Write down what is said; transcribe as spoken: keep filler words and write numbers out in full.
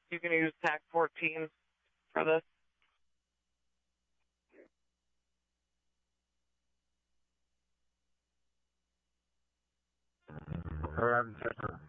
You can use TAC fourteen for this. eleven fifty.